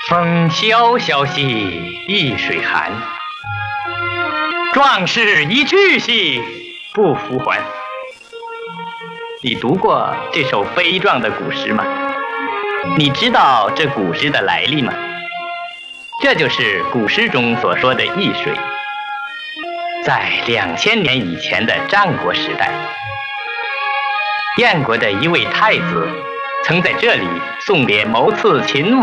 风萧萧兮易水寒，壮士一去兮不复还。你读过这首悲壮的古诗吗？你知道这古诗的来历吗？这就是古诗中所说的易水。在2000年以前的战国时代，燕国的一位太子曾在这里送别谋刺秦